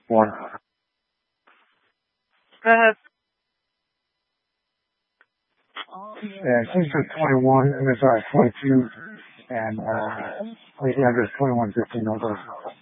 One. Go ahead. Yeah, she's just 21, and it's 22, and yeah, just 21, 15 over.